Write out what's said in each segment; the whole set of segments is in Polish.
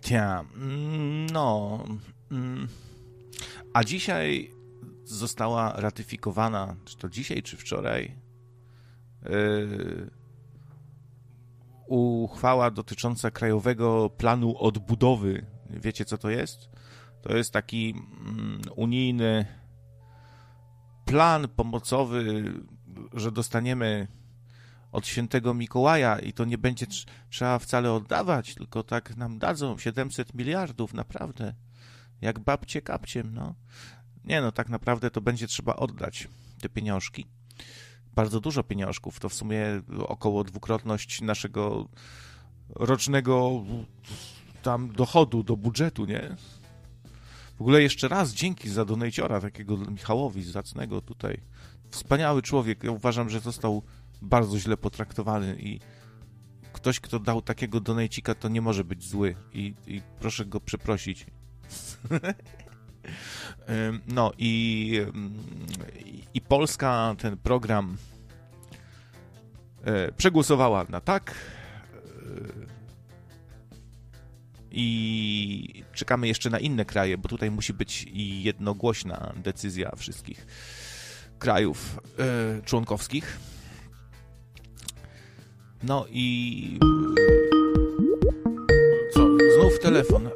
No. A dzisiaj została ratyfikowana, czy to dzisiaj, czy wczoraj, uchwała dotycząca Krajowego Planu Odbudowy. Wiecie, co to jest? To jest taki unijny plan pomocowy, że dostaniemy od świętego Mikołaja i to nie będzie trzeba wcale oddawać, tylko tak nam dadzą 700 miliardów, naprawdę. Jak babcie kapciem, no. Nie no, tak naprawdę to będzie trzeba oddać te pieniążki. Bardzo dużo pieniążków, to w sumie około dwukrotność naszego rocznego tam dochodu do budżetu, nie? W ogóle jeszcze raz dzięki za donajciora takiego Michałowi zacnego tutaj. Wspaniały człowiek. Ja uważam, że został bardzo źle potraktowany i ktoś, kto dał takiego donajcika, to nie może być zły i proszę go przeprosić. No i Polska ten program przegłosowała na tak i czekamy jeszcze na inne kraje, bo tutaj musi być jednogłośna decyzja wszystkich krajów członkowskich. No i co? Znów telefon.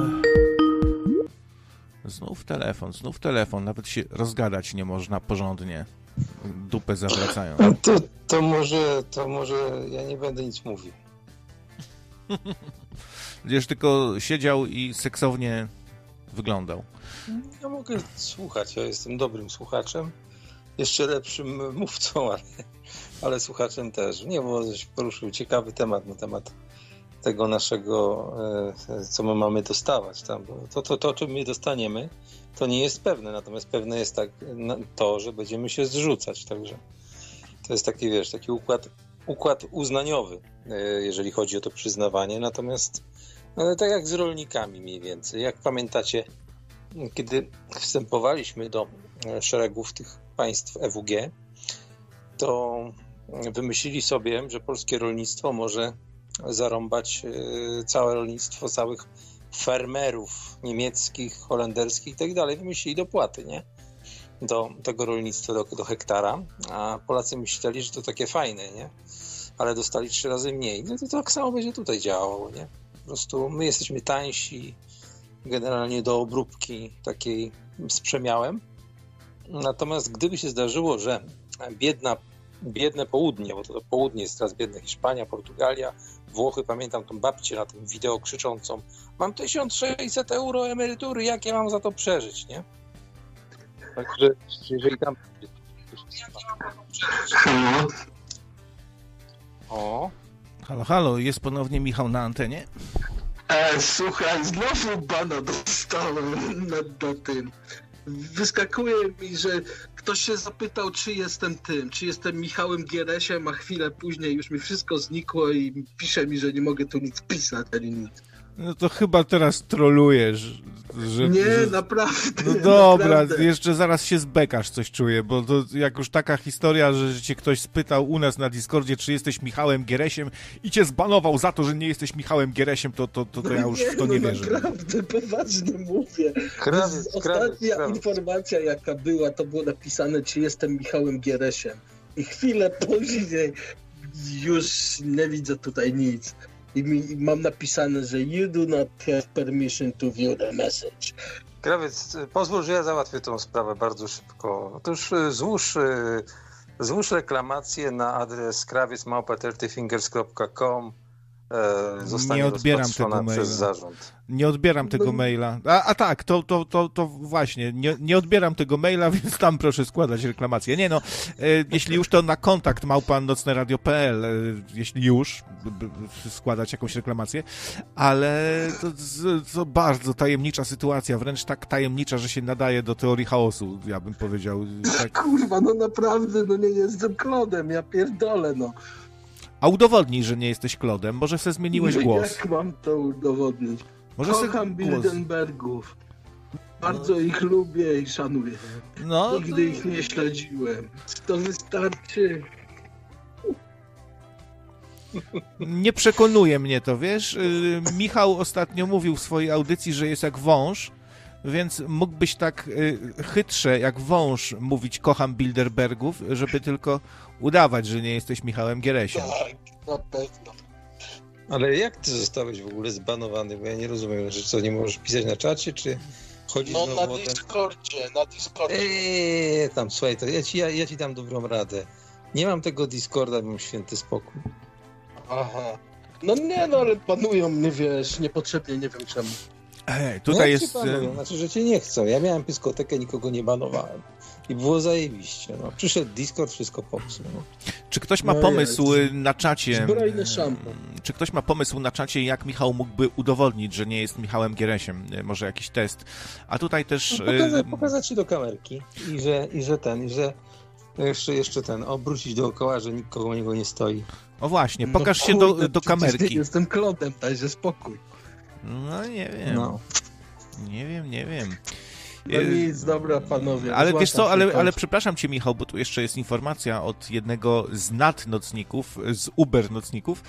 Znów telefon. Nawet się rozgadać nie można porządnie. Dupę zawracają. To może ja nie będę nic mówił. Będziesz tylko siedział i seksownie wyglądał. Ja mogę słuchać, ja jestem dobrym słuchaczem. Jeszcze lepszym mówcą, ale słuchaczem też. Nie, bo poruszył ciekawy temat na temat tego naszego, co my mamy dostawać tam. To, czym my dostaniemy, to nie jest pewne, natomiast pewne jest to, że będziemy się zrzucać, także to jest taki, taki układ uznaniowy, jeżeli chodzi o to przyznawanie, natomiast tak jak z rolnikami mniej więcej. Jak pamiętacie, kiedy wstępowaliśmy do szeregów tych państw EWG, to wymyślili sobie, że polskie rolnictwo może zarąbać całe rolnictwo, całych fermerów niemieckich, holenderskich i tak dalej. Wymyślili dopłaty, nie? Do tego rolnictwa, do hektara, a Polacy myśleli, że to takie fajne, nie? Ale dostali 3 razy mniej. No to tak samo będzie tutaj działało, nie? Po prostu my jesteśmy tańsi generalnie do obróbki takiej z przemiałem. Natomiast gdyby się zdarzyło, że biedne południe, bo to południe jest teraz biedne, Hiszpania, Portugalia, Włochy, pamiętam tą babcię na tym wideo krzyczącą: mam 1600 euro emerytury, jak ja mam za to przeżyć, nie? Także jeżeli tam... O. Halo, jest ponownie Michał na antenie? Słuchaj, znowu bana dostałem na tym. Wyskakuje mi, że ktoś się zapytał, czy jestem Michałem Gieresiem, a chwilę później już mi wszystko znikło i pisze mi, że nie mogę tu nic pisać ani nic. No to chyba teraz trolujesz. Naprawdę. No dobra, naprawdę. Jeszcze zaraz się zbekasz, coś czuję, bo to jak już taka historia, że cię ktoś spytał u nas na Discordzie, czy jesteś Michałem Gieresiem i cię zbanował za to, że nie jesteś Michałem Gieresiem, to ja już w to nie wierzę. Naprawdę, poważnie mówię. Ostatnia informacja, jaka była, to było napisane, czy jestem Michałem Gieresiem. I chwilę później już nie widzę tutaj nic. I mam napisane, że you do not have permission to view the message. Krawiec, pozwól, że ja załatwię tą sprawę bardzo szybko. Otóż złóż reklamację na adres krawiec@30fingers.com. Zostanie rozpatrzona przez zarząd. Nie odbieram tego maila. A tak, to właśnie, nie odbieram tego maila, więc tam proszę składać reklamację. Nie no, jeśli już to na kontakt @nocneradio.pl, jeśli już składać jakąś reklamację, ale to bardzo tajemnicza sytuacja, wręcz tak tajemnicza, że się nadaje do teorii chaosu, ja bym powiedział. Tak. Kurwa, no naprawdę, no nie jestem klodem, ja pierdolę, no. A udowodnij, że nie jesteś klodem, może se zmieniłeś głos. Jak mam to udowodnić? Może kocham Bilderbergów. Bardzo ich lubię i szanuję. Nigdy ich nie śledziłem. To wystarczy. Nie przekonuje mnie to, wiesz? Michał ostatnio mówił w swojej audycji, że jest jak wąż, więc mógłbyś tak chytrze, jak wąż, mówić kocham Bilderbergów, żeby tylko udawać, że nie jesteś Michałem Gieresiem. Tak, na pewno. Ale jak ty zostałeś w ogóle zbanowany? Bo ja nie rozumiem, że co, nie możesz pisać na czacie, czy chodzisz No znowu na o ten... Discordzie. Tam, słuchaj, to ja ci dam dobrą radę. Nie mam tego Discorda, mam święty spokój. Aha. No nie, no ale panują mnie, wiesz, niepotrzebnie, nie wiem czemu. Tutaj jak jest... cię panują? Znaczy, że cię nie chcą. Ja miałem dyskotekę, nikogo nie banowałem. I było zajebiście. No. Przyszedł Discord, wszystko popsuł. No. Czy ktoś ma pomysł na czacie? Zbrojny szampon. Czy ktoś ma pomysł na czacie, jak Michał mógłby udowodnić, że nie jest Michałem Gieresiem? Może jakiś test. A tutaj też... No, pokazać ci do kamerki i że jeszcze obrócić dookoła, że nikt koło niego nie stoi. O właśnie, pokaż się do kamerki. Jestem klodem, dajże spokój. No nie wiem. No. Nie wiem. No nic, dobra panowie. Ale wiesz co, ale przepraszam cię, Michał, bo tu jeszcze jest informacja od jednego z nadnocników, z Uber nocników,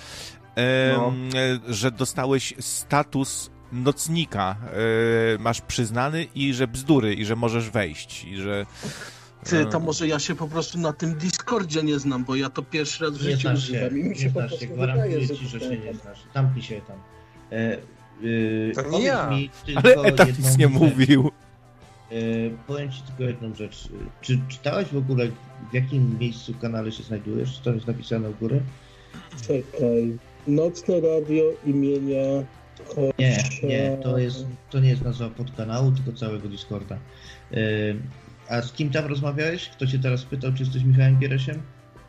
że dostałeś status nocnika, masz przyznany i że bzdury, i że możesz wejść, i że... Ty, to może ja się po prostu na tym Discordzie nie znam, bo ja to pierwszy raz w życiu używam i mi się po prostu gwarantuję ci, że się nie znasz. Zamknij się tam. To nie ja. Ale Etatis nie mówił. Powiem ci tylko jedną rzecz. Czy czytałeś w ogóle, w jakim miejscu kanale się znajdujesz? Czy to jest napisane u góry? Czekaj. Nocne radio imienia... Nie, to nie jest nazwa podkanału, tylko całego Discorda. A z kim tam rozmawiałeś? Kto cię teraz pytał, czy jesteś Michałem Gieresiem?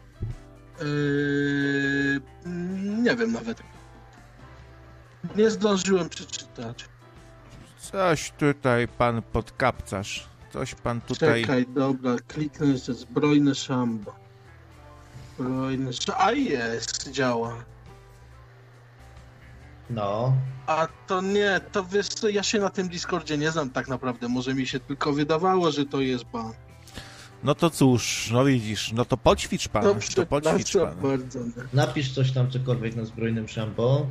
Nie wiem nawet. Nie zdążyłem przeczytać. Coś tutaj pan podkapcasz. Coś pan tutaj... Czekaj, dobra, kliknę, że zbrojne szambo. A jest, działa. No. A to nie, to wiesz co, ja się na tym Discordzie nie znam tak naprawdę. Może mi się tylko wydawało, że to jest ban. No to cóż, no widzisz, no to poćwicz pan. Dobrze, to poćwicz pan. bardzo. Napisz coś tam, cokolwiek na zbrojnym szambo.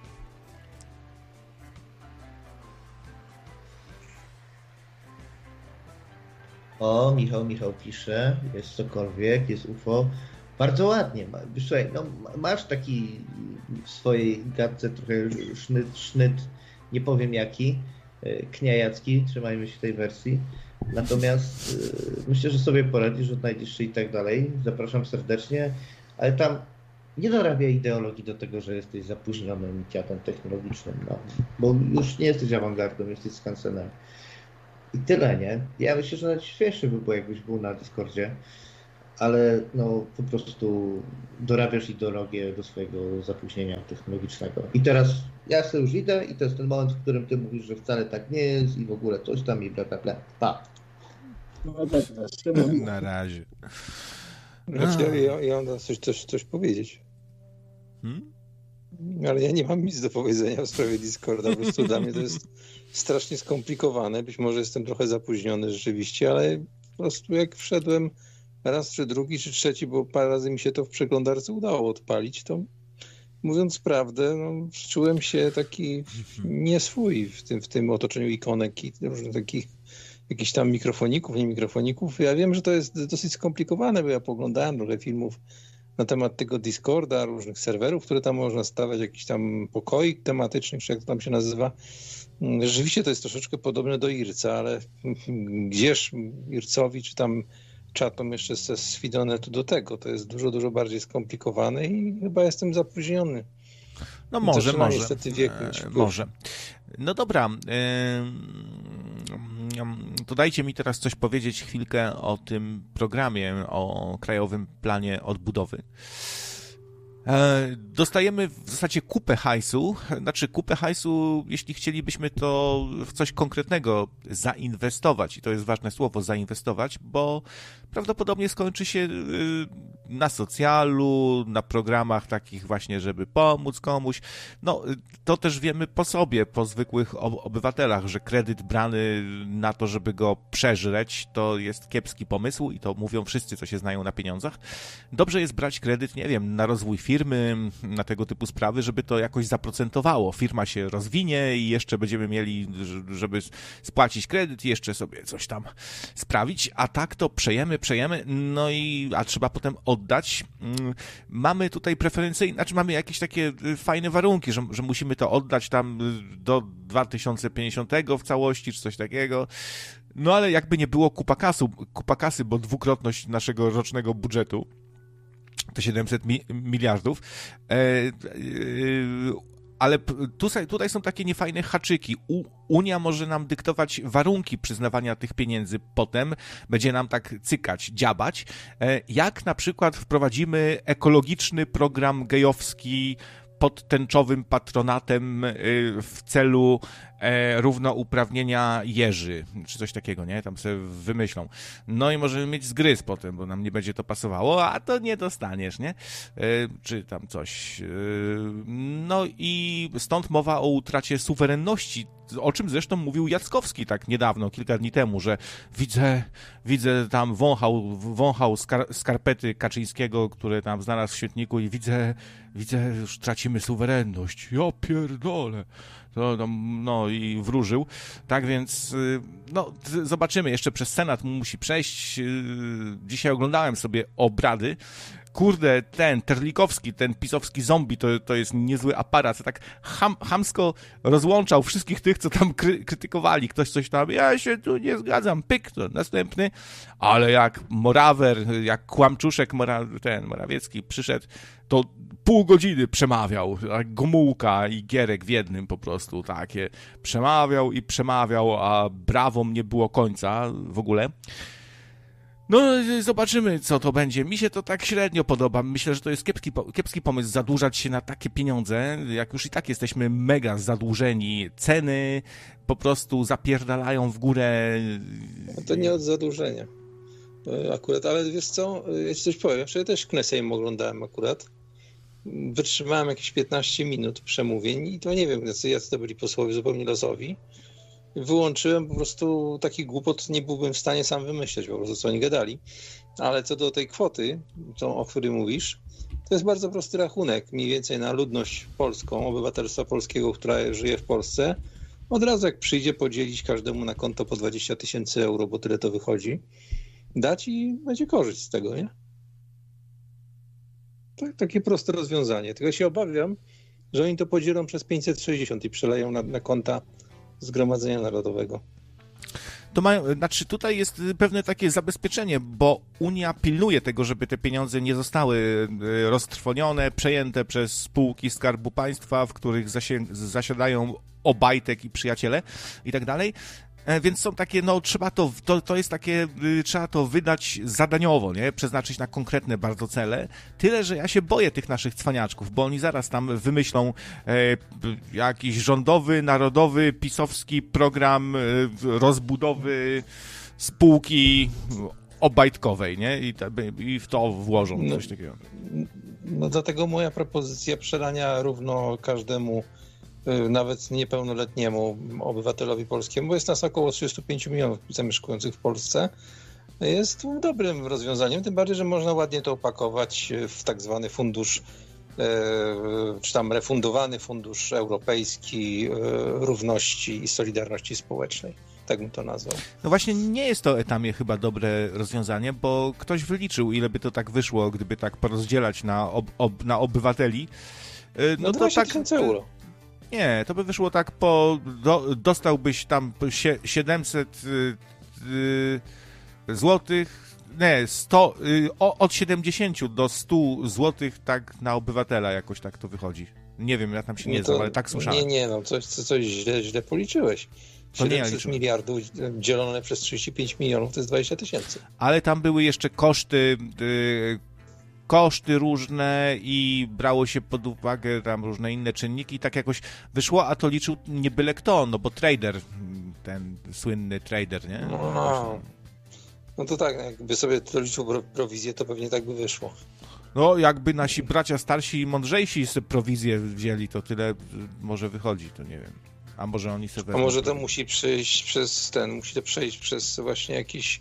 O, Michał pisze, jest cokolwiek, jest UFO. Bardzo ładnie. Słuchaj, no, masz taki w swojej gadce trochę sznyt, nie powiem jaki, kniajacki, trzymajmy się tej wersji. Natomiast myślę, że sobie poradzisz, odnajdziesz się i tak dalej. Zapraszam serdecznie, ale tam nie dorabia ideologii do tego, że jesteś zapóźnionym teatrem technologicznym, no. Bo już nie jesteś awangardą, jesteś skansenem. I tyle, nie? Ja myślę, że nawet śmieszny by było, jakbyś był na Discordzie, ale no po prostu dorabiasz ideologię do swojego zapóźnienia technologicznego. I teraz ja sobie już idę i to jest ten moment, w którym ty mówisz, że wcale tak nie jest i w ogóle coś tam i bla bla bla. Pa. Na razie. Ja mam coś powiedzieć. Ale ja nie mam nic do powiedzenia w sprawie Discorda. Po prostu dla mnie to jest strasznie skomplikowane. Być może jestem trochę zapóźniony rzeczywiście, ale po prostu jak wszedłem raz, czy drugi, czy trzeci, bo parę razy mi się to w przeglądarce udało odpalić, to mówiąc prawdę, no, czułem się taki nieswój w tym otoczeniu ikonek i różnych takich jakichś tam mikrofoników, nie mikrofoników. Ja wiem, że to jest dosyć skomplikowane, bo ja poglądałem trochę filmów na temat tego Discorda, różnych serwerów, które tam można stawiać, jakiś tam pokoik tematycznych, czy jak to tam się nazywa. Rzeczywiście to jest troszeczkę podobne do IRCA, ale gdzież IRCowi, czy tam czatom jeszcze ze Sfidonetu do tego. To jest dużo, dużo bardziej skomplikowane i chyba jestem zapóźniony. No może. Niestety wiek może. No dobra. To dajcie mi teraz coś powiedzieć chwilkę o tym programie, o Krajowym Planie Odbudowy. Dostajemy w zasadzie kupę hajsu, jeśli chcielibyśmy to w coś konkretnego zainwestować, i to jest ważne słowo, zainwestować, bo prawdopodobnie skończy się na socjalu, na programach takich właśnie, żeby pomóc komuś. No, to też wiemy po sobie, po zwykłych obywatelach, że kredyt brany na to, żeby go przeżreć, to jest kiepski pomysł i to mówią wszyscy, co się znają na pieniądzach. Dobrze jest brać kredyt, nie wiem, na rozwój firmy, na tego typu sprawy, żeby to jakoś zaprocentowało. Firma się rozwinie i jeszcze będziemy mieli, żeby spłacić kredyt i jeszcze sobie coś tam sprawić, a tak to przejemy, no i a trzeba potem oddać. Mamy tutaj preferencyjne, znaczy mamy jakieś takie fajne warunki, że musimy to oddać tam do 2050 w całości, czy coś takiego. No ale jakby nie było kupa kasy, bo dwukrotność naszego rocznego budżetu to 700 miliardów. Ale tutaj są takie niefajne haczyki. Unia może nam dyktować warunki przyznawania tych pieniędzy potem, będzie nam tak cykać, dziabać, jak na przykład wprowadzimy ekologiczny program gejowski pod tęczowym patronatem w celu równouprawnienia jeży, czy coś takiego, nie? Tam sobie wymyślą. No i możemy mieć zgryz potem, bo nam nie będzie to pasowało, a to nie dostaniesz, nie? Czy tam coś. No i stąd mowa o utracie suwerenności, o czym zresztą mówił Jackowski tak niedawno, kilka dni temu, że widzę tam wąchał skarpety Kaczyńskiego, które tam znalazł w świetniku i widzę, już tracimy suwerenność. Ja pierdolę. No i wróżył. Tak więc, no, zobaczymy. Jeszcze przez Senat musi przejść. Dzisiaj oglądałem sobie obrady. Kurde, ten Terlikowski, ten pisowski zombie, to jest niezły aparat. Tak chamsko rozłączał wszystkich tych, co tam krytykowali. Ktoś coś tam, ja się tu nie zgadzam, pyk, to następny. Ale jak Morawer, jak Kłamczuszek Morawiecki przyszedł, to pół godziny przemawiał, jak Gomułka i Gierek w jednym po prostu, takie. Przemawiał, a brawom nie było końca w ogóle. No, zobaczymy, co to będzie. Mi się to tak średnio podoba. Myślę, że to jest kiepski pomysł zadłużać się na takie pieniądze, jak już i tak jesteśmy mega zadłużeni. Ceny po prostu zapierdalają w górę. No to nie od zadłużenia akurat, ale wiesz co, ja ci coś powiem. Ja też Knesset oglądałem akurat. Wytrzymałem jakieś 15 minut przemówień i to nie wiem, jacy to byli posłowie zupełnie losowi. Wyłączyłem po prostu taki głupot, nie byłbym w stanie sam wymyśleć po prostu, co oni gadali. Ale co do tej kwoty, o której mówisz, to jest bardzo prosty rachunek, mniej więcej na ludność polską, obywatelstwa polskiego, która żyje w Polsce. Od razu jak przyjdzie podzielić każdemu na konto po 20 000 euro, bo tyle to wychodzi, dać i będzie korzyść z tego, nie? Tak, takie proste rozwiązanie. Tylko się obawiam, że oni to podzielą przez 560 i przeleją na konta Zgromadzenia Narodowego. Znaczy tutaj jest pewne takie zabezpieczenie, bo Unia pilnuje tego, żeby te pieniądze nie zostały roztrwonione, przejęte przez spółki Skarbu Państwa, w których zasiadają Obajtek i przyjaciele i tak dalej. Więc są takie, no to jest takie, trzeba to wydać zadaniowo, nie? Przeznaczyć na konkretne bardzo cele. Tyle, że ja się boję tych naszych cwaniaczków, bo oni zaraz tam wymyślą jakiś rządowy, narodowy, pisowski program rozbudowy spółki obajtkowej, nie? I w to włożą coś takiego. No dlatego moja propozycja przelania równo każdemu, nawet niepełnoletniemu obywatelowi polskiemu, bo jest nas około 35 milionów zamieszkujących w Polsce, jest dobrym rozwiązaniem, tym bardziej, że można ładnie to opakować w tak zwany fundusz, czy tam refundowany fundusz europejski równości i solidarności społecznej. Tak bym to nazwał. No właśnie nie jest to etamie chyba dobre rozwiązanie, bo ktoś wyliczył, ile by to tak wyszło, gdyby tak porozdzielać na obywateli. No to 20 000 euro. Nie, to by wyszło tak dostałbyś tam 700 złotych, nie, 100, od 70 do 100 złotych tak na obywatela jakoś tak to wychodzi. Nie wiem, ja tam się nie znam, ale tak słyszałem. Nie, no coś źle policzyłeś. 700 miliardów dzielone przez 35 milionów to jest 20 000. Ale tam były jeszcze koszty różne i brało się pod uwagę tam różne inne czynniki i tak jakoś wyszło, a to liczył nie byle kto, no bo trader, ten słynny trader, nie? No to tak, jakby sobie to liczył prowizję, to pewnie tak by wyszło. No, jakby nasi bracia starsi i mądrzejsi sobie prowizję wzięli, to tyle może wychodzi, to nie wiem. A może oni sobie... A może to musi przejść przez właśnie jakiś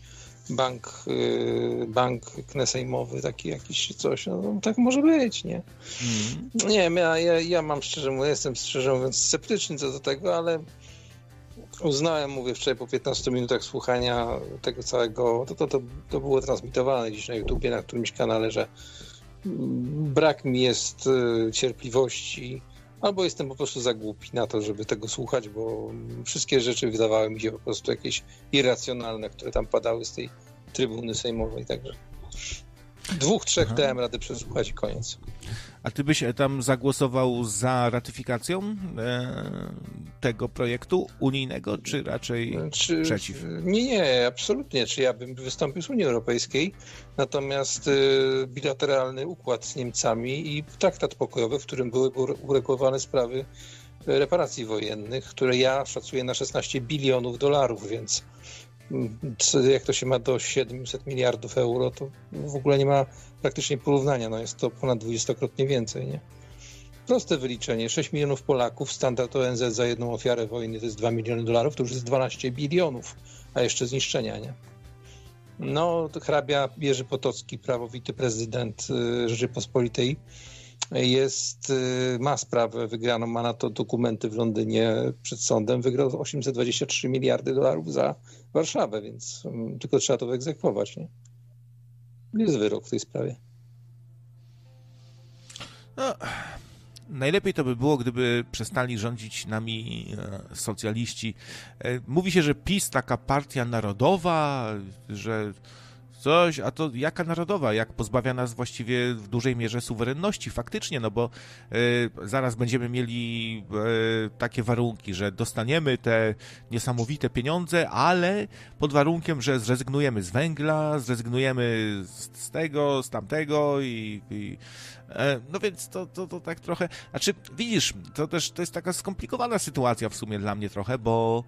bank sejmowy, taki jakiś coś, no tak może być, nie? Nie wiem, ja mam jestem szczerze mówiąc sceptyczny co do tego, ale uznałem, mówię wczoraj po 15 minutach słuchania tego całego, to było transmitowane gdzieś na YouTubie, na którymś kanale, że brak mi jest cierpliwości, albo jestem po prostu za głupi na to, żeby tego słuchać, bo wszystkie rzeczy wydawały mi się po prostu jakieś irracjonalne, które tam padały z tej trybuny sejmowej, także 2-3 dałem radę przesłuchać i koniec. A ty byś tam zagłosował za ratyfikacją tego projektu unijnego, czy raczej przeciw? Nie, absolutnie. Czy ja bym wystąpił z Unii Europejskiej, natomiast bilateralny układ z Niemcami i traktat pokojowy, w którym były uregulowane sprawy reparacji wojennych, które ja szacuję na $16 bilionów, więc jak to się ma do 700 miliardów euro, to w ogóle nie ma praktycznie porównania. No jest to ponad 20-krotnie więcej, nie? Proste wyliczenie. 6 milionów Polaków, standard ONZ za jedną ofiarę wojny to jest $2 miliony, to już jest 12 bilionów, a jeszcze zniszczenia, nie? No, to hrabia Jerzy Potocki, prawowity prezydent Rzeczypospolitej, ma sprawę wygraną, ma na to dokumenty w Londynie przed sądem, wygrał $823 miliardy za Warszawę, więc tylko trzeba to wyegzekwować, nie? Jest wyrok w tej sprawie. No, najlepiej to by było, gdyby przestali rządzić nami socjaliści. Mówi się, że PiS taka partia narodowa, że coś, a to jaka narodowa, jak pozbawia nas właściwie w dużej mierze suwerenności, faktycznie, no bo zaraz będziemy mieli takie warunki, że dostaniemy te niesamowite pieniądze, ale pod warunkiem, że zrezygnujemy z węgla, zrezygnujemy z tego, z tamtego i no więc to tak trochę, znaczy widzisz, to jest taka skomplikowana sytuacja w sumie dla mnie trochę, bo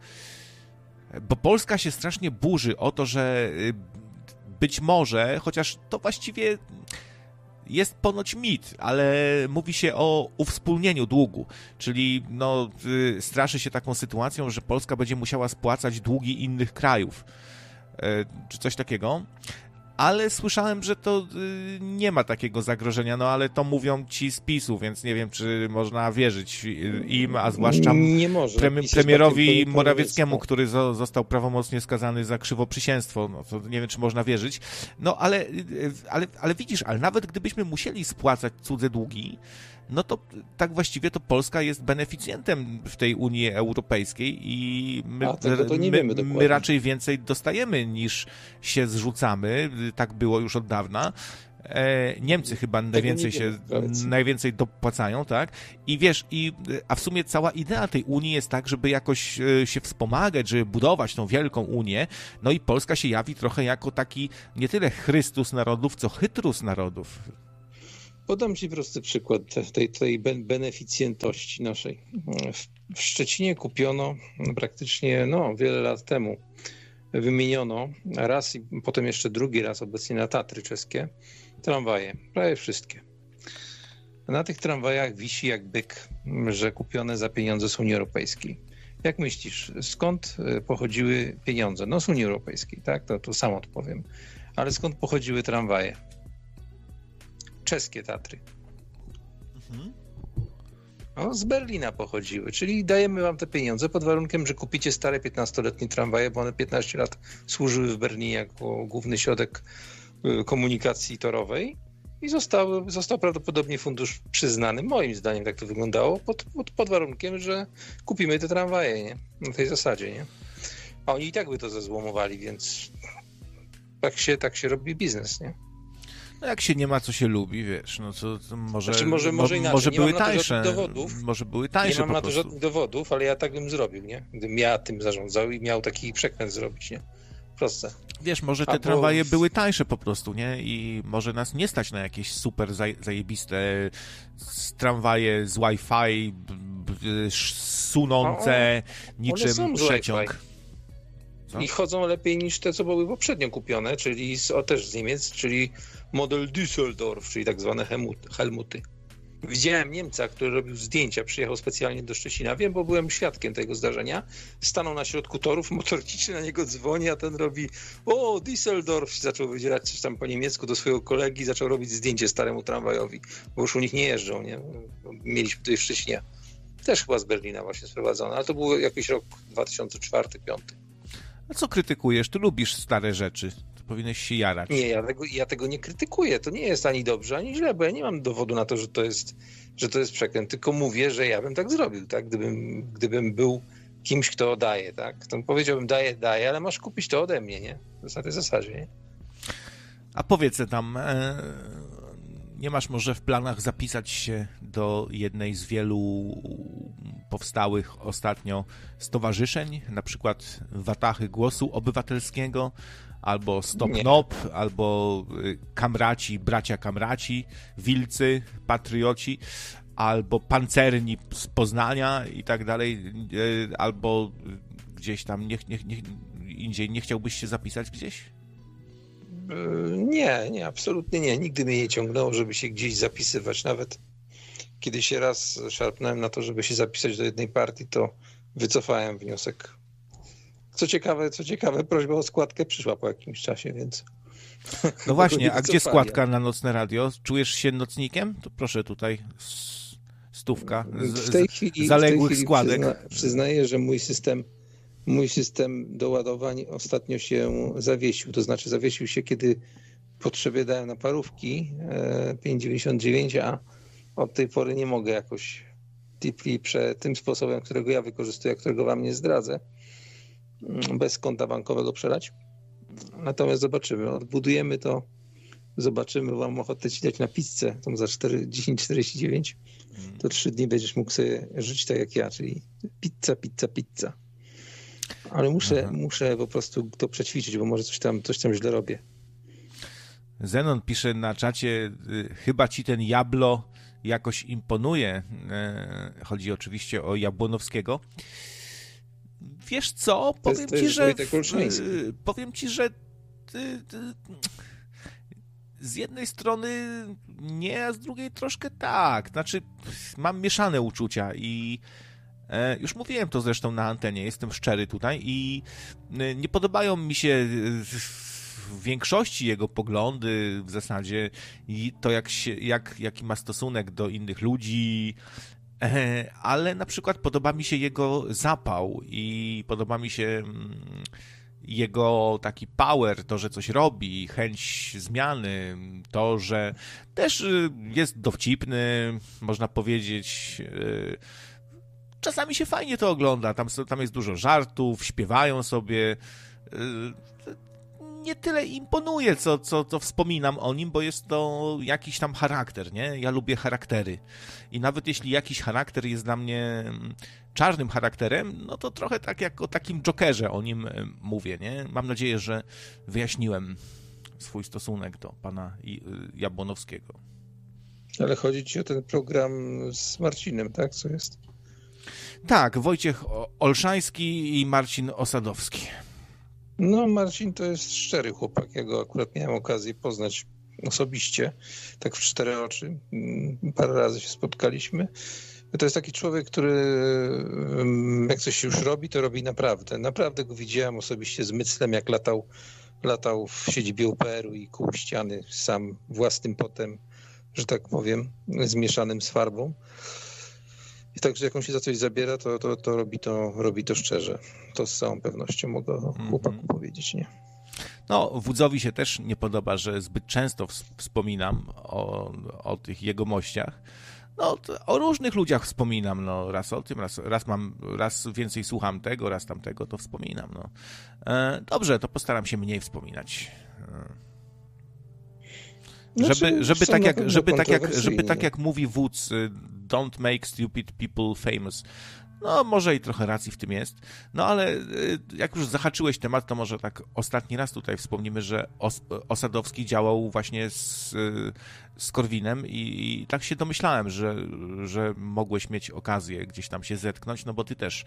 Polska się strasznie burzy o to, że być może, chociaż to właściwie jest ponoć mit, ale mówi się o uwspólnieniu długu, czyli no, straszy się taką sytuacją, że Polska będzie musiała spłacać długi innych krajów, czy coś takiego. Ale słyszałem, że to nie ma takiego zagrożenia, no ale to mówią ci z PiS-u, więc nie wiem, czy można wierzyć im, a zwłaszcza premierowi Morawieckiemu, który został prawomocnie skazany za krzywoprzysięstwo, no to nie wiem, czy można wierzyć. No ale widzisz, ale nawet gdybyśmy musieli spłacać cudze długi, no to tak właściwie to Polska jest beneficjentem w tej Unii Europejskiej i my raczej więcej dostajemy niż się zrzucamy, tak było już od dawna. Niemcy chyba najwięcej dopłacają, tak? I wiesz, a w sumie cała idea tej Unii jest tak, żeby jakoś się wspomagać, żeby budować tą wielką Unię, no i Polska się jawi trochę jako taki nie tyle Chrystus narodów, co Chytrus narodów. Podam ci prosty przykład tej beneficjentości naszej. W Szczecinie kupiono praktycznie wiele lat temu, wymieniono raz i potem jeszcze drugi raz obecnie na Tatry czeskie tramwaje, prawie wszystkie. Na tych tramwajach wisi jak byk, że kupione za pieniądze z Unii Europejskiej. Jak myślisz, skąd pochodziły pieniądze? No z Unii Europejskiej, tak? To sam odpowiem. Ale skąd pochodziły tramwaje? Czeskie Tatry. No, z Berlina pochodziły, czyli dajemy wam te pieniądze pod warunkiem, że kupicie stare 15-letnie tramwaje, bo one 15 lat służyły w Berlinie jako główny środek komunikacji torowej i został prawdopodobnie fundusz przyznany, moim zdaniem tak to wyglądało, pod warunkiem, że kupimy te tramwaje, nie? Na tej zasadzie, nie? A oni i tak by to zezłomowali, więc tak się robi biznes, nie? No jak się nie ma, co się lubi, wiesz, no to może, znaczy może inaczej, może były tańsze. Może były tańsze. Nie mam na to żadnych dowodów, ale ja tak bym zrobił, nie? Gdybym ja tym zarządzał i miał taki przekręt zrobić, nie? Proste. Wiesz, może te tramwaje były tańsze po prostu, nie? I może nas nie stać na jakieś super zajebiste tramwaje z Wi-Fi, sunące niczym przeciąg. Co? I chodzą lepiej niż te, co były poprzednio kupione, czyli też z Niemiec, czyli model Düsseldorf, czyli tak zwane Helmuty. Widziałem Niemca, który robił zdjęcia, przyjechał specjalnie do Szczecina, wiem, bo byłem świadkiem tego zdarzenia. Stanął na środku torów, motorniczy na niego dzwoni, a ten robi Düsseldorf, zaczął wydzielać coś tam po niemiecku do swojego kolegi, zaczął robić zdjęcie staremu tramwajowi, bo już u nich nie jeżdżą, nie? Mieliśmy tutaj w Szczecinie. Też chyba z Berlina właśnie sprowadzone, ale to był jakiś rok 2004-2005. A co krytykujesz? Ty lubisz stare rzeczy. To powinieneś się jarać. Nie, ja tego nie krytykuję. To nie jest ani dobrze, ani źle, bo ja nie mam dowodu na to, że to jest przekręt, tylko mówię, że ja bym tak zrobił, tak? Gdybym był kimś, kto daje, tak? To powiedziałbym daję, ale masz kupić to ode mnie, nie? Na tej zasadzie, nie? A powiedz tam, nie masz może w planach zapisać się do jednej z wielu powstałych ostatnio stowarzyszeń, na przykład Watachy Głosu Obywatelskiego, albo Stop NOP, albo Kamraci, Bracia Kamraci, Wilcy, Patrioci, albo Pancerni z Poznania i tak dalej, albo gdzieś tam indziej nie chciałbyś się zapisać gdzieś? Nie, absolutnie nie. Nigdy mnie nie ciągnęło, żeby się gdzieś zapisywać. Nawet kiedy się raz szarpnąłem na to, żeby się zapisać do jednej partii, to wycofałem wniosek. Co ciekawe, prośba o składkę przyszła po jakimś czasie, więc... No właśnie, a gdzie składka na Nocne Radio? Czujesz się nocnikiem? To proszę tutaj, stówka zaległych składek. Przyznaję, że mój system doładowań ostatnio się zawiesił. To znaczy zawiesił się, kiedy potrzebie dałem na parówki 5,99, a od tej pory nie mogę jakoś deeply tym sposobem, którego ja wykorzystuję, którego wam nie zdradzę, bez konta bankowego przelać. Natomiast zobaczymy, odbudujemy to, zobaczymy, mam ochotę ci dać na pizzę, tą za 10,49, to 3 dni będziesz mógł sobie żyć tak jak ja, czyli pizza. Ale muszę po prostu to przećwiczyć, bo może coś tam źle robię. Zenon pisze na czacie, chyba ci ten Jablo jakoś imponuje. Chodzi oczywiście o Jabłonowskiego. Wiesz co? Powiem ci, że z jednej strony nie, a z drugiej troszkę tak. Znaczy, mam mieszane uczucia i już mówiłem to zresztą na antenie, jestem szczery tutaj i nie podobają mi się w większości jego poglądy w zasadzie i to jaki ma stosunek do innych ludzi, ale na przykład podoba mi się jego zapał i podoba mi się jego taki power, to, że coś robi, chęć zmiany, to, że też jest dowcipny, można powiedzieć. Czasami się fajnie to ogląda, tam jest dużo żartów, śpiewają sobie. Nie tyle imponuje, co wspominam o nim, bo jest to jakiś tam charakter, nie? Ja lubię charaktery. I nawet jeśli jakiś charakter jest dla mnie czarnym charakterem, no to trochę tak jak o takim Jokerze o nim mówię, nie? Mam nadzieję, że wyjaśniłem swój stosunek do pana Jabłonowskiego. Ale chodzi ci o ten program z Marcinem, tak? Co jest? Tak, Wojciech Olszański i Marcin Osadowski. No, Marcin to jest szczery chłopak. Ja go akurat miałem okazję poznać osobiście, tak w 4 oczy. Parę razy się spotkaliśmy. To jest taki człowiek, który jak coś się już robi, to robi naprawdę. Naprawdę go widziałem osobiście z Myclem, jak latał w siedzibie UPR-u i kuł ściany sam własnym potem, że tak powiem, zmieszanym z farbą. I także jak on się za coś zabiera, to robi to szczerze. To z całą pewnością mogę chłopaku powiedzieć, nie? No, Wódzowi się też nie podoba, że zbyt często wspominam o tych jegomościach. No, o różnych ludziach wspominam, no, raz o tym, raz więcej słucham tego, raz tamtego, to wspominam, no. Dobrze, to postaram się mniej wspominać. Żeby tak jak mówi Wódz, don't make stupid people famous. No, może i trochę racji w tym jest. No, ale jak już zahaczyłeś temat, to może tak ostatni raz tutaj wspomnimy, że Osadowski działał właśnie z Korwinem i tak się domyślałem, że mogłeś mieć okazję gdzieś tam się zetknąć, no bo ty też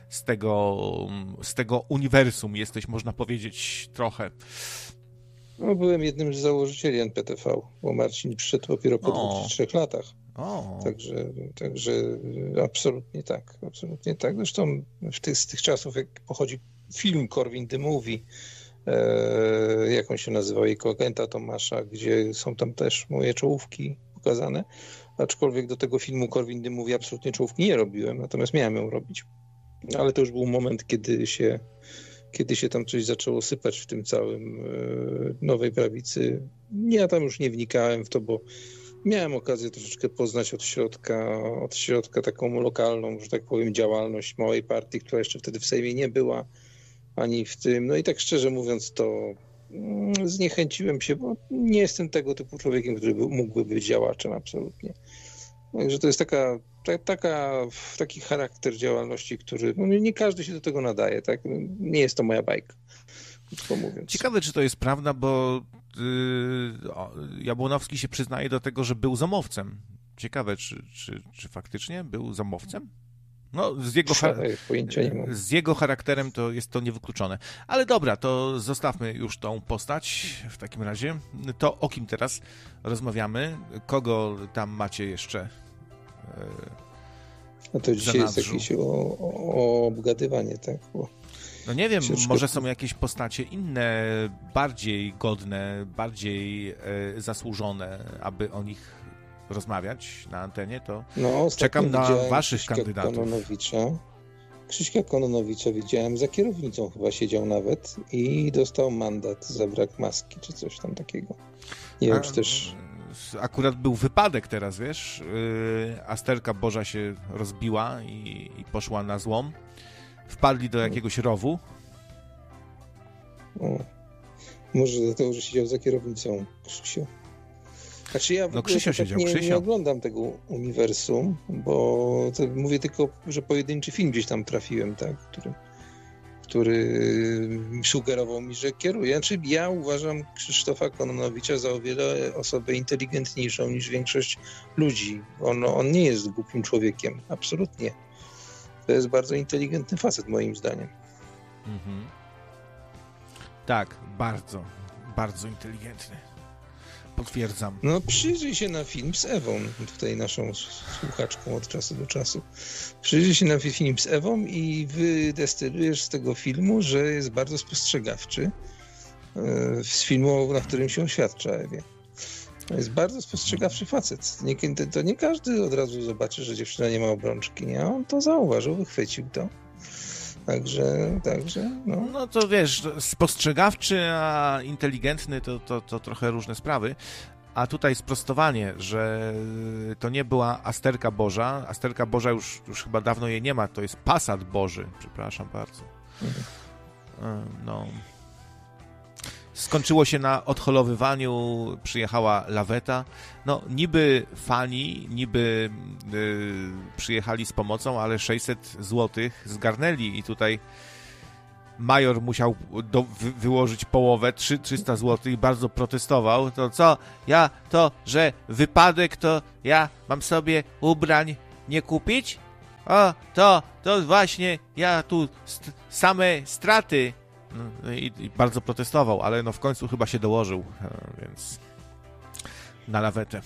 z tego uniwersum jesteś, można powiedzieć, trochę. No, byłem jednym z założycieli NPTV, bo Marcin przyszedł dopiero po 2-3 latach. Także absolutnie tak. Zresztą z tych czasów, jak pochodzi film Corwin the Movie, jak on się nazywał, jego agenta Tomasza, gdzie są tam też moje czołówki pokazane, aczkolwiek do tego filmu Corwin the Movie absolutnie czołówki nie robiłem, natomiast miałem ją robić. Ale to już był moment, kiedy się tam coś zaczęło sypać w tym całym Nowej Prawicy. Ja tam już nie wnikałem w to, bo miałem okazję troszeczkę poznać od środka taką lokalną, że tak powiem, działalność małej partii, która jeszcze wtedy w Sejmie nie była, ani w tym. No i tak szczerze mówiąc, to zniechęciłem się, bo nie jestem tego typu człowiekiem, który mógłby być działaczem absolutnie. Także to jest taki charakter działalności, który nie każdy się do tego nadaje, tak? Nie jest to moja bajka, krótko mówiąc. Ciekawe, czy to jest prawda, bo Jabłonowski się przyznaje do tego, że był zamowcem. Ciekawe, czy faktycznie był zamowcem? No, z jego charakterem to jest to niewykluczone. Ale dobra, to zostawmy już tą postać w takim razie. To o kim teraz rozmawiamy? Kogo tam macie jeszcze? No to dzisiaj jest jakieś obgadywanie, tak? No nie wiem, może są jakieś postacie inne, bardziej godne, bardziej zasłużone, aby o nich rozmawiać na antenie, to czekam na waszych kandydatów. Krzyśka Kononowicza widziałem, za kierownicą chyba siedział nawet i dostał mandat za brak maski, czy coś tam takiego. Nie wiem, czy też... Akurat był wypadek teraz, wiesz, Asterka Boża się rozbiła i poszła na złom. Wpadli do jakiegoś rowu. Może dlatego, że siedział za kierownicą Krzysio. Znaczy ja Krzysio siedział, nie oglądam tego uniwersum, bo mówię tylko, że pojedynczy film gdzieś tam trafiłem, tak, który sugerował mi, że kieruje. Znaczy ja uważam Krzysztofa Kononowicza za o wiele osobę inteligentniejszą niż większość ludzi. On nie jest głupim człowiekiem, absolutnie. To jest bardzo inteligentny facet, moim zdaniem. Mhm. Tak, bardzo, bardzo inteligentny. Potwierdzam. No przyjrzyj się na film z Ewą, tutaj naszą słuchaczką od czasu do czasu. Przyjrzyj się na film z Ewą i wydestylujesz z tego filmu, że jest bardzo spostrzegawczy z filmu, na którym się oświadcza Ewie. To jest bardzo spostrzegawczy facet. To nie każdy od razu zobaczy, że dziewczyna nie ma obrączki, nie? On to zauważył, wychwycił to. Także no. No to wiesz, spostrzegawczy, a inteligentny to trochę różne sprawy. A tutaj sprostowanie, że to nie była Asterka Boża. Asterka Boża już chyba dawno jej nie ma, to jest Passat Boży. Przepraszam bardzo. No. Skończyło się na odholowywaniu, przyjechała laweta. No, niby fani, niby przyjechali z pomocą, ale 600 zł zgarnęli i tutaj major musiał wyłożyć połowę, 300 zł i bardzo protestował. To co? Że wypadek, to ja mam sobie ubrań nie kupić? O, to właśnie ja tu same straty. No i bardzo protestował, ale no w końcu chyba się dołożył, więc na lawetę.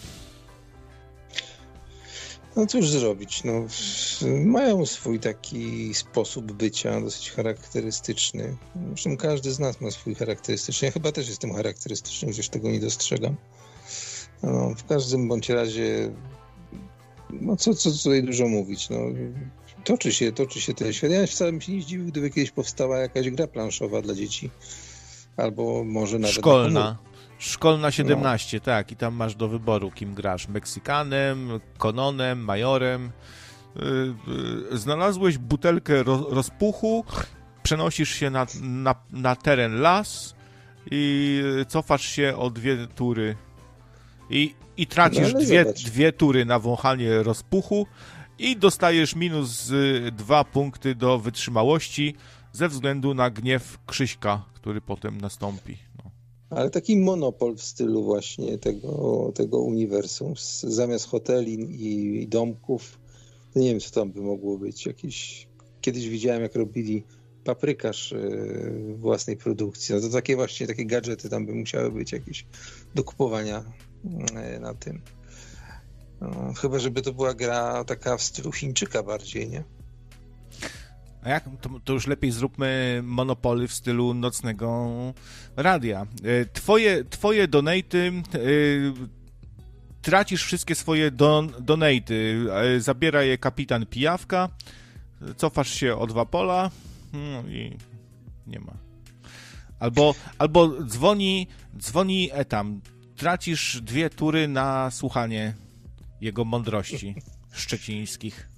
No cóż zrobić, no mają swój taki sposób bycia dosyć charakterystyczny. Zresztą każdy z nas ma swój charakterystyczny. Ja chyba też jestem charakterystyczny, chociaż tego nie dostrzegam. No, w każdym bądź razie, no co tutaj dużo mówić, no toczy się ten świat. Ja wcale bym się nie zdziwił, gdyby kiedyś powstała jakaś gra planszowa dla dzieci. Albo może nawet... Szkolna 17, tak. I tam masz do wyboru, kim grasz. Meksykanem, Kononem, Majorem. Znalazłeś butelkę rozpuchu, przenosisz się na teren las i cofasz się o 2 tury. I tracisz dwie tury na wąchanie rozpuchu i dostajesz minus 2 punkty do wytrzymałości ze względu na gniew Krzyśka, który potem nastąpi. No. Ale taki monopol w stylu właśnie tego uniwersum. Zamiast hoteli i domków, to nie wiem, co tam by mogło być. Kiedyś widziałem, jak robili paprykarz własnej produkcji. No to takie gadżety tam by musiały być jakieś do kupowania na tym. No, chyba, żeby to była gra taka w stylu Chińczyka bardziej, nie? A jak? To już lepiej zróbmy monopoly w stylu nocnego radia. Twoje donaty, tracisz wszystkie swoje donaty, zabiera je kapitan Pijawka, cofasz się o 2 pola, no i nie ma. Albo dzwoni Etam, tracisz 2 tury na słuchanie jego mądrości szczecińskich.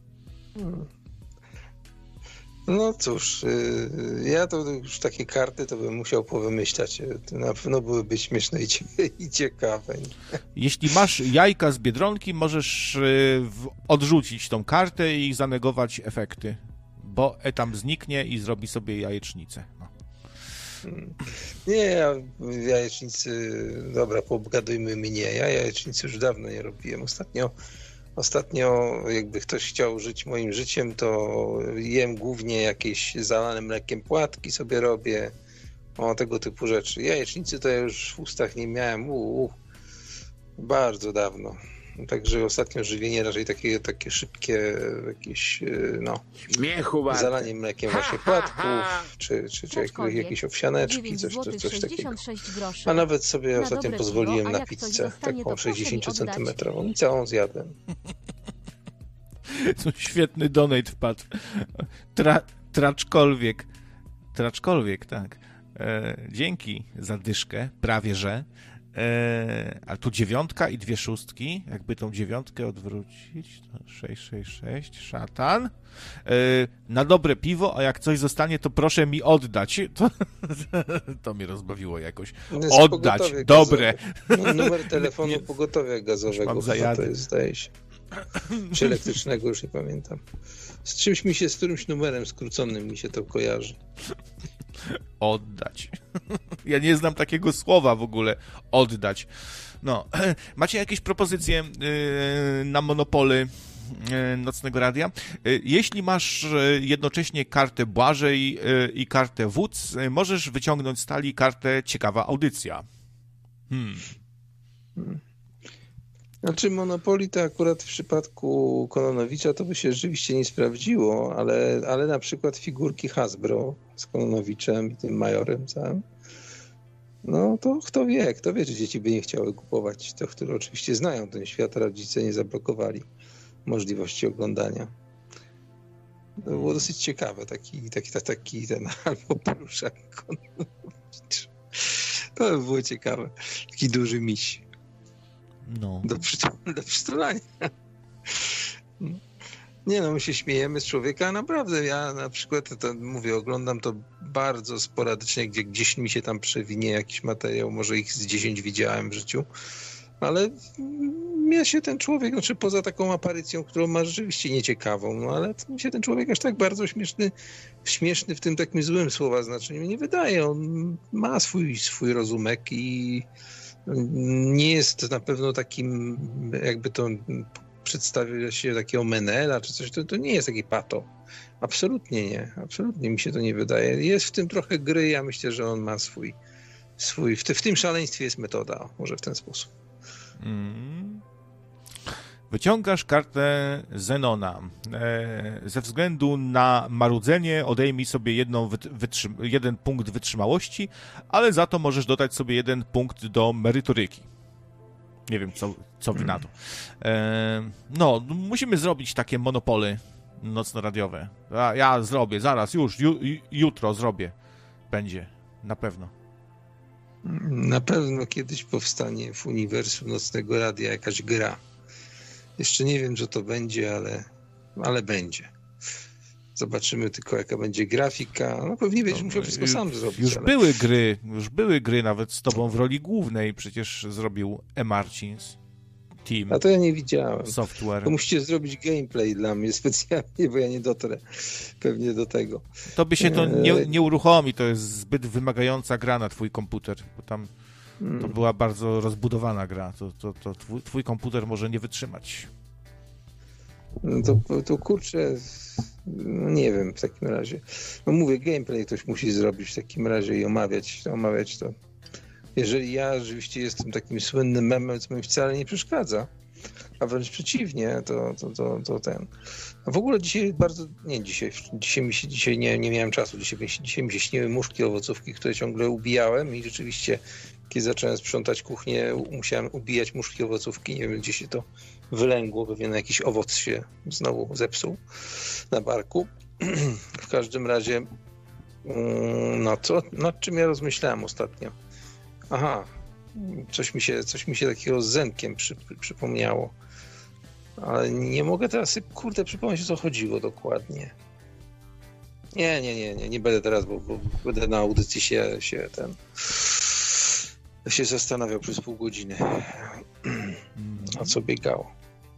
No cóż, ja to już takie karty to bym musiał powymyślać. To na pewno byłyby śmieszne i ciekawe. Jeśli masz jajka z Biedronki, możesz odrzucić tą kartę i zanegować efekty, bo Etam zniknie i zrobi sobie jajecznicę. No. Nie, jajecznicy, dobra, pogadujmy mnie. Ja jajecznicy już dawno nie robiłem. Ostatnio, jakby ktoś chciał żyć moim życiem, to jem głównie jakieś zalane mlekiem płatki sobie robię, tego typu rzeczy. Jajecznicy to ja już w ustach nie miałem, bardzo dawno. Także ostatnio żywienie raczej takie szybkie, jakieś, zalanie mlekiem właśnie płatków, czy jakieś owsianeczki, coś takiego. A nawet sobie ostatnio pozwoliłem na pizzę, taką 60-centymetrową i całą zjadłem. To świetny donate wpadł. Traczkolwiek, tak. Dzięki za dyszkę, prawie że. A tu 9 i 2 szóstki. Jakby tą 9 odwrócić, to 6, szatan. Na dobre piwo, a jak coś zostanie, to proszę mi oddać. To mnie rozbawiło jakoś. Oddać, dobre. Numer telefonu pogotowia gazowego, to jest, zdaje się. Czy elektrycznego, już nie pamiętam. Z którymś numerem skróconym mi się to kojarzy. Oddać. Ja nie znam takiego słowa w ogóle. Oddać. No. Macie jakieś propozycje na monopoly nocnego radia? Jeśli masz jednocześnie kartę Błażej i kartę Wódz, możesz wyciągnąć z talii kartę Ciekawa audycja. Znaczy Monopoly to akurat w przypadku Kononowicza to by się rzeczywiście nie sprawdziło, ale na przykład figurki Hasbro z Kononowiczem i tym Majorem całym, no to kto wie, czy dzieci by nie chciały kupować, to które oczywiście znają ten świat, rodzice nie zablokowali możliwości oglądania. To było dosyć ciekawe, taki ten albo pluszak Kononowicz. To by było ciekawe. Taki duży miś. No. Do przytulania. Nie no, my się śmiejemy z człowieka, a naprawdę ja na przykład to mówię, oglądam to bardzo sporadycznie, gdzieś mi się tam przewinie jakiś materiał, może ich z 10 widziałem w życiu, ale mnie się ten człowiek, znaczy poza taką aparycją, którą ma rzeczywiście nieciekawą, no ale mi się ten człowiek aż tak bardzo śmieszny w tym takim złym słowa znaczeniu nie wydaje. On ma swój rozumek i nie jest na pewno takim, jakby to przedstawia się takiego Menela czy coś, to nie jest taki pato. Absolutnie nie. Absolutnie mi się to nie wydaje. Jest w tym trochę gry, ja myślę, że on ma swój w tym szaleństwie jest metoda, może w ten sposób. Wyciągasz kartę Zenona. Ze względu na marudzenie odejmij sobie jeden punkt wytrzymałości, ale za to możesz dodać sobie 1 punkt do merytoryki. Nie wiem, co wy na to. No, musimy zrobić takie monopoly nocno-radiowe. Ja zrobię, zaraz, jutro zrobię. Będzie, na pewno. Na pewno kiedyś powstanie w uniwersum nocnego radia jakaś gra. Jeszcze nie wiem, co to będzie, ale będzie. Zobaczymy tylko, jaka będzie grafika. No pewnie będziesz musiał wszystko sam zrobić. Już były gry nawet z tobą w roli głównej. Przecież zrobił Marcins. Team. A to ja nie widziałem. Software. To musicie zrobić gameplay dla mnie specjalnie, bo ja nie dotrę pewnie do tego. To by się to nie uruchomi, to jest zbyt wymagająca gra na twój komputer, bo tam to była bardzo rozbudowana gra. To twój komputer może nie wytrzymać. No to kurczę, no nie wiem w takim razie. No mówię, gameplay ktoś musi zrobić w takim razie i omawiać to. Jeżeli ja rzeczywiście jestem takim słynnym memem, co mi wcale nie przeszkadza, a wręcz przeciwnie, to ten. A w ogóle dzisiaj bardzo, dzisiaj nie miałem czasu, dzisiaj mi się śniły muszki owocówki, które ciągle ubijałem i rzeczywiście, kiedy zacząłem sprzątać kuchnię, musiałem ubijać muszki owocówki, nie wiem, gdzie się to wylęgło, pewnie jakiś owoc się znowu zepsuł na barku. W każdym razie, nad czym ja rozmyślałem ostatnio? Aha, coś mi się takiego z Zenkiem przypomniało. Ale nie mogę teraz przypomnieć, o co chodziło dokładnie. Nie będę teraz, bo będę na audycji się zastanawiał przez pół godziny, o co biegało.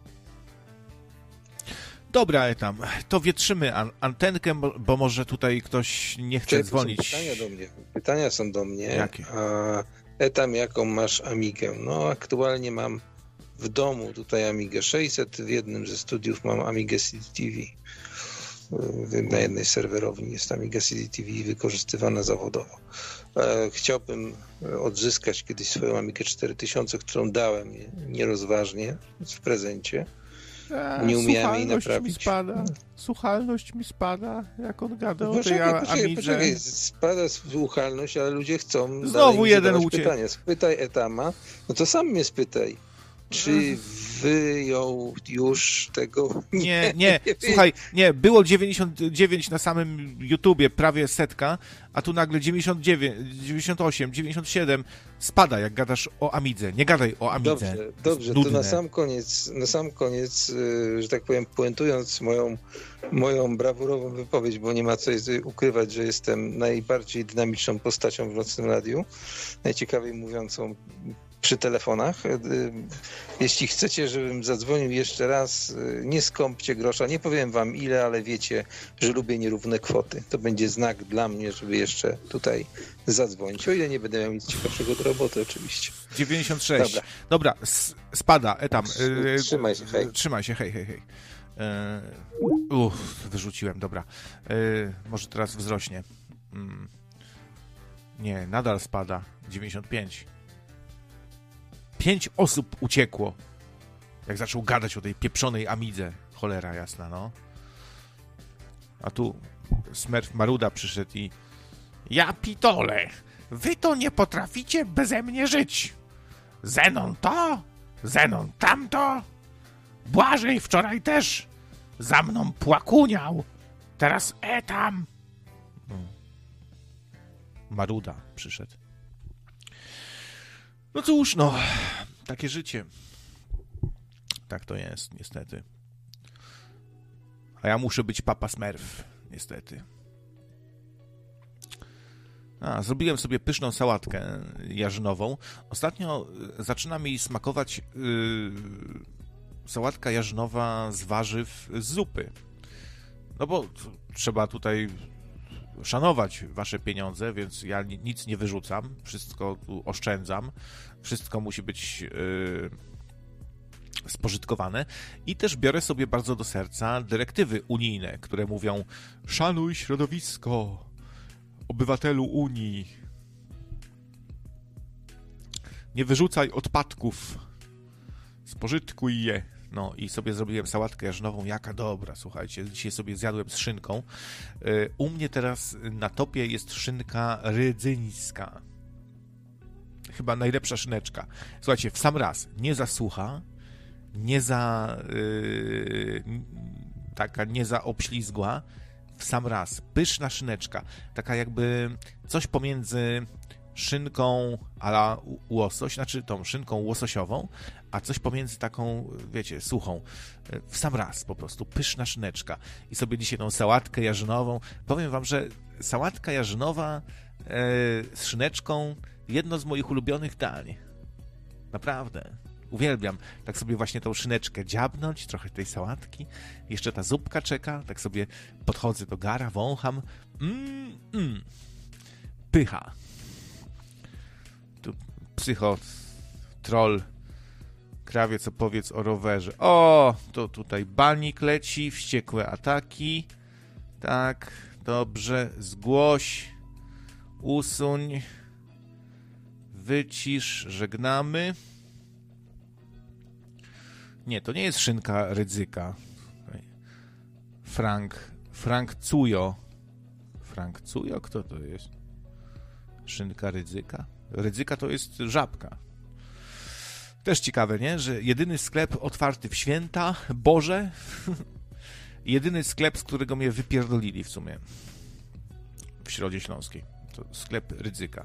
Dobra, tam, to wietrzymy antenkę, bo może tutaj ktoś nie chce dzwonić. Pytania są do mnie. Jakie? Etam, jaką masz Amigę? No, aktualnie mam w domu tutaj Amigę 600, w jednym ze studiów mam Amigę CD-TV. Na jednej serwerowni jest Amiga CD-TV wykorzystywana zawodowo. Chciałbym odzyskać kiedyś swoją Amigę 4000, którą dałem nierozważnie w prezencie. Nie umiałem jej naprawić. Słuchalność mi spada, jak on gada o tej Amidze. Poczekaj, spada słuchalność, ale ludzie chcą znowu jeden uciekł. Pytania. Spytaj Etama, no to sam mnie spytaj. Czy wyjął już tego? Nie. Słuchaj, nie, było 99 na samym YouTubie, prawie 100, a tu nagle 99, 98, 97 spada, jak gadasz o Amidze. Nie gadaj o Amidze. Dobrze, to na sam koniec, że tak powiem, puentując moją brawurową wypowiedź, bo nie ma co ukrywać, że jestem najbardziej dynamiczną postacią w Nocnym Radiu, najciekawiej mówiącą przy telefonach. Jeśli chcecie, żebym zadzwonił jeszcze raz, nie skąpcie grosza. Nie powiem wam ile, ale wiecie, że lubię nierówne kwoty. To będzie znak dla mnie, żeby jeszcze tutaj zadzwonić. O ile nie będę miał nic ciekawszego do roboty, oczywiście. 96. Dobra, spada, Etam. Trzymaj się, hej. Trzymaj się, hej. Wyrzuciłem, dobra. Może teraz wzrośnie. Nie, nadal spada. 95. 5 osób uciekło, jak zaczął gadać o tej pieprzonej Amidze. Cholera jasna, no. A tu Smurf Maruda przyszedł i... Ja pitole, wy to nie potraficie beze mnie żyć. Zenon to, Zenon tamto. Błażej wczoraj też za mną płakuniał. Teraz Etam. Maruda przyszedł. No cóż, no, takie życie. Tak to jest, niestety. A ja muszę być Papa Smurf, niestety. Zrobiłem sobie pyszną sałatkę jarzynową. Ostatnio zaczyna mi smakować sałatka jarzynowa z warzyw z zupy. No bo trzeba tutaj szanować wasze pieniądze, więc ja nic nie wyrzucam, wszystko tu oszczędzam, wszystko musi być spożytkowane i też biorę sobie bardzo do serca dyrektywy unijne, które mówią: szanuj środowisko, obywatelu Unii, nie wyrzucaj odpadków, spożytkuj je. No i sobie zrobiłem sałatkę jarzynową, jaka dobra, słuchajcie, dzisiaj sobie zjadłem z szynką. U mnie teraz na topie jest szynka rydzyńska. Chyba najlepsza szyneczka. Słuchajcie, w sam raz, nie za sucha, nie za nie za obślizgła, w sam raz, pyszna szyneczka, taka jakby coś pomiędzy szynką a la łosoś, znaczy tą szynką łososiową, a coś pomiędzy taką, wiecie, suchą. W sam raz po prostu, pyszna szyneczka. I sobie dzisiaj tą sałatkę jarzynową. Powiem wam, że sałatka jarzynowa z szyneczką, jedno z moich ulubionych dań. Naprawdę. uwielbiam. Tak sobie właśnie tą szyneczkę dziabnąć, trochę tej sałatki, jeszcze ta zupka czeka, tak sobie podchodzę do gara, wącham. Pycha. Tu troll, krawiec opowiedz o rowerze. O, to tutaj banik leci, wściekłe ataki. Tak, dobrze, zgłoś, usuń, wycisz, żegnamy. Nie, to nie jest szynka Rydzyka. Frank Cujo. Frank Cujo? Kto to jest? Szynka Rydzyka? Rydzyka to jest żabka. Też ciekawe, nie? Że jedyny sklep otwarty w święta Boże, jedyny sklep, z którego mnie wypierdolili w sumie w Środzie Śląskiej. To sklep Rydzyka.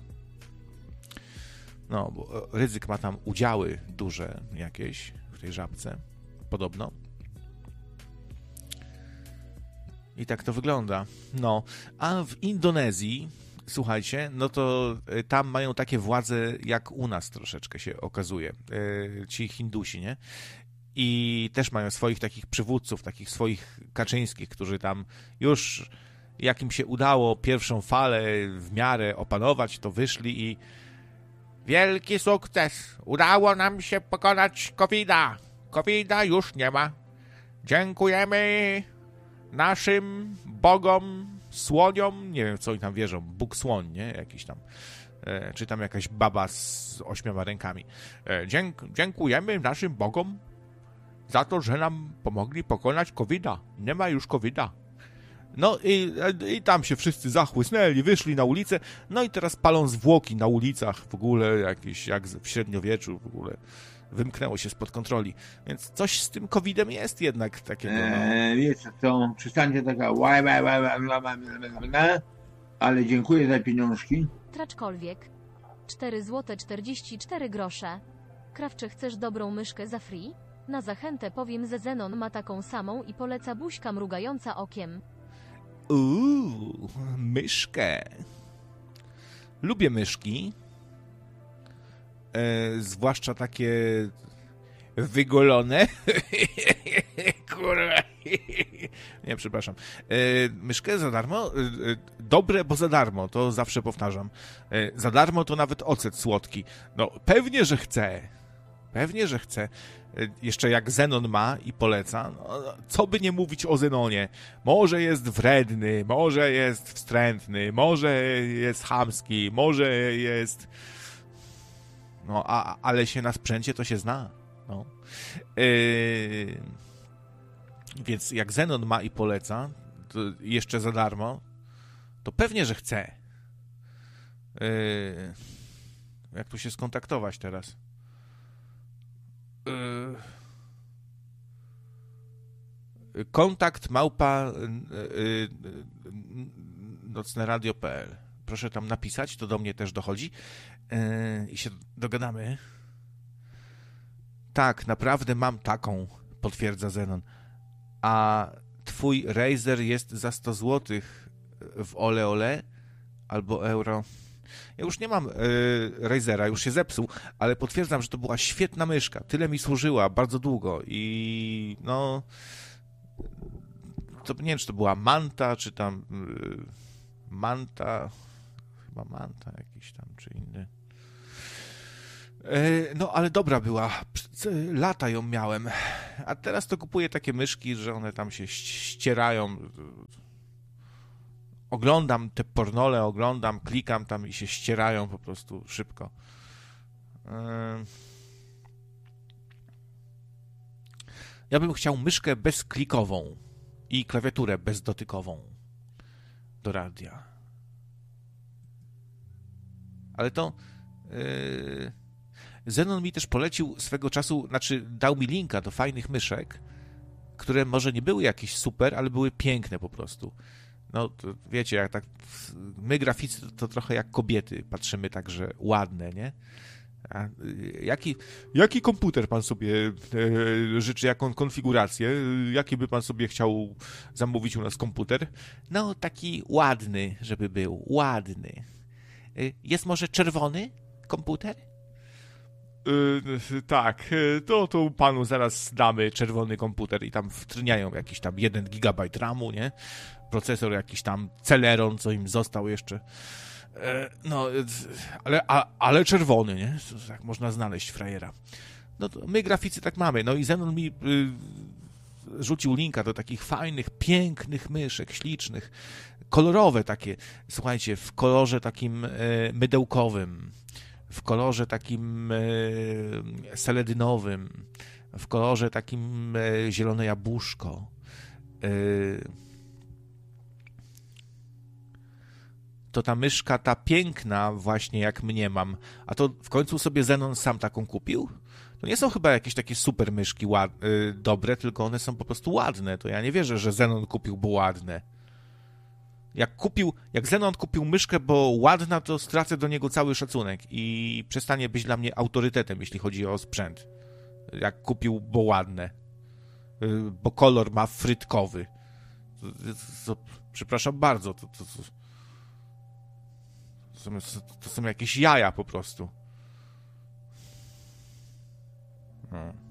No, bo Rydzyk ma tam udziały duże jakieś w tej żabce. Podobno. I tak to wygląda. No, a w Indonezji, słuchajcie, no to tam mają takie władze, jak u nas troszeczkę się okazuje. Ci Hindusi, nie? I też mają swoich takich przywódców, takich swoich kaczyńskich, którzy tam już, jak im się udało pierwszą falę w miarę opanować, to wyszli i wielki sukces! Udało nam się pokonać COVID-a! COVID-a już nie ma. Dziękujemy naszym bogom, słoniom, nie wiem, co oni tam wierzą, Bóg słoń, nie? Jakiś tam, czy tam jakaś baba z 8 rękami. Dziękujemy naszym bogom za to, że nam pomogli pokonać COVID-a. Nie ma już COVID-a. No i tam się wszyscy zachłysnęli, wyszli na ulicę, no i teraz palą zwłoki na ulicach, w ogóle jakieś, jak w średniowieczu, w ogóle wymknęło się spod kontroli. Więc coś z tym COVID-em jest jednak takiego. No. Wiecie, to przestańcie taka ale dziękuję za pieniążki. Traczkolwiek. 4 zł 44 grosze. Krawcze, chcesz dobrą myszkę za free? Na zachętę powiem, że Zenon ma taką samą i poleca buźka mrugająca okiem. Myszkę. Lubię myszki. Zwłaszcza takie wygolone. Kurwa. Nie, przepraszam. Myszkę za darmo? Dobre, bo za darmo. To zawsze powtarzam. Za darmo to nawet ocet słodki. No, pewnie, że chcę. Pewnie, że chcę. Jeszcze jak Zenon ma i poleca, no, co by nie mówić o Zenonie. Może jest wredny, może jest wstrętny, może jest chamski, może jest... No, ale się na sprzęcie to się zna. No. Więc jak Zenon ma i poleca, to jeszcze za darmo, to pewnie, że chce. Jak tu się skontaktować teraz? Kontakt @ nocneradio.pl. Proszę tam napisać, to do mnie też dochodzi i się dogadamy. Tak, naprawdę mam taką, potwierdza Zenon. A twój Razer jest za 100 zł w ole ole albo euro. Ja już nie mam Razera, już się zepsuł, ale potwierdzam, że to była świetna myszka. Tyle mi służyła bardzo długo i no to nie wiem, czy to była Manta, czy tam Manta, chyba Manta jakiś tam, czy inny. No, ale dobra była. Lata ją miałem. A teraz to kupuję takie myszki, że one tam się ścierają. Oglądam te pornole, klikam tam i się ścierają po prostu szybko. Ja bym chciał myszkę bezklikową i klawiaturę bezdotykową do radia. Ale to... Zenon mi też polecił swego czasu, znaczy dał mi linka do fajnych myszek, które może nie były jakieś super, ale były piękne po prostu. No, to wiecie, jak tak my graficy to trochę jak kobiety, patrzymy tak, że ładne, nie? A jaki komputer pan sobie życzy, jaką konfigurację? Jaki by pan sobie chciał zamówić u nas komputer? No, taki ładny, żeby był, ładny. Jest może czerwony komputer? Tak, to panu zaraz damy czerwony komputer i tam wtrniają jakiś tam 1 gigabajt RAMu, nie? Procesor jakiś tam Celeron, co im został jeszcze. No, ale czerwony, nie? Tak można znaleźć frajera. No to my graficy tak mamy. No i Zenon mi rzucił linka do takich fajnych, pięknych myszek, ślicznych, kolorowe takie. Słuchajcie, w kolorze takim mydełkowym, w kolorze takim seledynowym, w kolorze takim zielone jabłuszko. To ta myszka, ta piękna właśnie jak mnie mam, a to w końcu sobie Zenon sam taką kupił? To nie są chyba jakieś takie super myszki dobre, tylko one są po prostu ładne. To ja nie wierzę, że Zenon kupił, bo ładne. Jak Zenon kupił myszkę, bo ładna, to stracę do niego cały szacunek i przestanie być dla mnie autorytetem, jeśli chodzi o sprzęt. Jak kupił, bo ładne. Bo kolor ma frytkowy. Przepraszam bardzo, to są jakieś jaja po prostu. No.